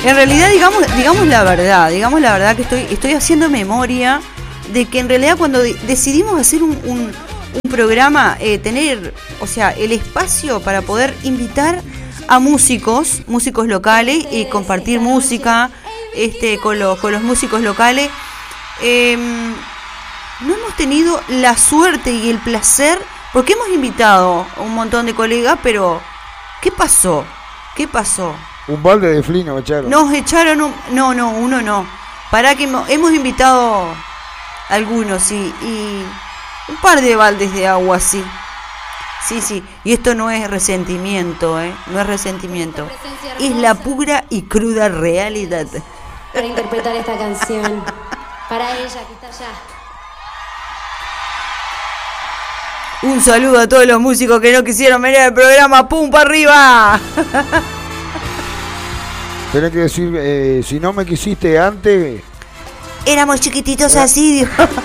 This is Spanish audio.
En realidad, digamos la verdad que estoy haciendo memoria de que en realidad cuando decidimos hacer un programa, tener, o sea, el espacio para poder invitar a músicos locales y compartir música con los músicos locales, no hemos tenido la suerte y el placer, porque hemos invitado a un montón de colegas, pero ¿qué pasó? Un balde de flino echaron. Nos echaron uno no. Para que hemos invitado algunos, y un par de baldes de agua, sí. Sí. Y esto no es resentimiento, no es resentimiento. Es la pura y cruda realidad. Para interpretar esta canción. Para ella que está allá. Un saludo a todos los músicos que no quisieron venir al programa. ¡Pum, para arriba! Tenés que decir, si no me quisiste antes... Éramos chiquititos así, dijo.